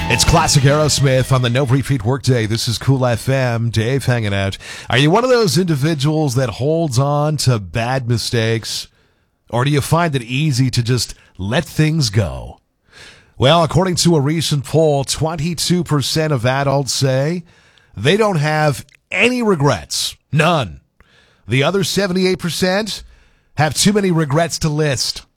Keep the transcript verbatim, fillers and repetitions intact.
It's classic Aerosmith on the No Retreat Workday. This is Cool F M. Dave hanging out. Are you one of those individuals that holds on to bad mistakes? Or do you find it easy to just let things go? Well, according to a recent poll, twenty-two percent of adults say they don't have any regrets. None. The other seventy-eight percent have too many regrets to list.